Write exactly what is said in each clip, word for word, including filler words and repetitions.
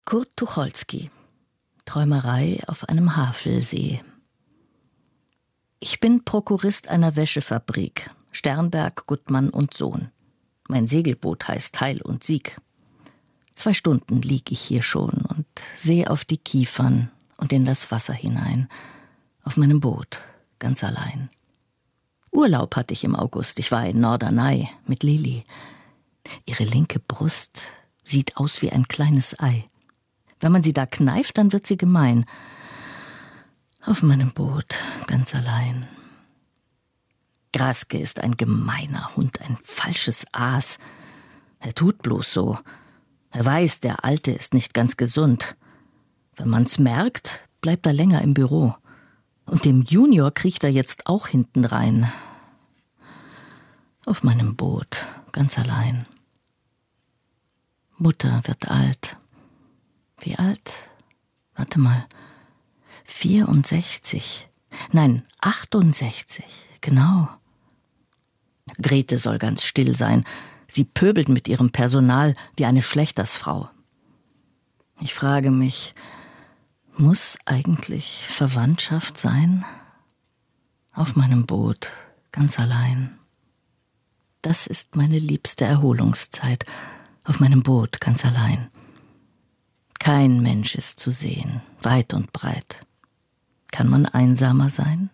Kurt Tucholsky. Träumerei auf einem Havelsee. Ich bin Prokurist einer Wäschefabrik. Sternberg, Gutmann und Sohn. Mein Segelboot heißt Heil und Sieg. Zwei Stunden lieg ich hier schon und sehe auf die Kiefern und in das Wasser hinein. Auf meinem Boot, ganz allein. Urlaub hatte ich im August. Ich war in Norderney mit Lili. Ihre linke Brust sieht aus wie ein kleines Ei. Wenn man sie da kneift, dann wird sie gemein. Auf meinem Boot, ganz allein. Graske ist ein gemeiner Hund, ein falsches Aas. Er tut bloß so. Er weiß, der Alte ist nicht ganz gesund. Wenn man's merkt, bleibt er länger im Büro. Und dem Junior kriecht er jetzt auch hinten rein. Auf meinem Boot, ganz allein. Mutter wird alt. Wie alt? Warte mal. vierundsechzig. Nein, achtundsechzig. Genau. Grete soll ganz still sein. Sie pöbelt mit ihrem Personal wie eine Schlechtersfrau. Ich frage mich, muss eigentlich Verwandtschaft sein? Auf meinem Boot, ganz allein. Das ist meine liebste Erholungszeit. Auf meinem Boot, ganz allein. Kein Mensch ist zu sehen, weit und breit. Kann man einsamer sein?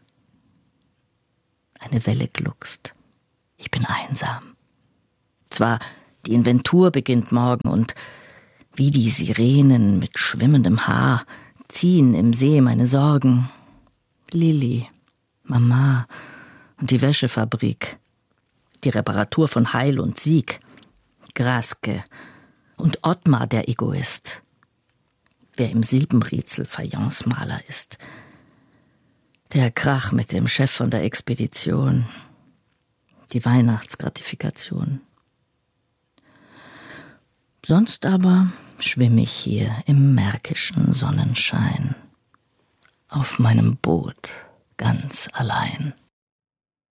Eine Welle gluckst. Ich bin einsam. Zwar, die Inventur beginnt morgen und wie die Sirenen mit schwimmendem Haar ziehen im See meine Sorgen. Lili, Mama und die Wäschefabrik. Die Reparatur von Heil und Sieg. Graske und Ottmar, der Egoist. Wer im Silbenriezel Fayencemaler ist. Der Krach mit dem Chef von der Expedition. Die Weihnachtsgratifikation. Sonst aber schwimme ich hier im märkischen Sonnenschein. Auf meinem Boot ganz allein.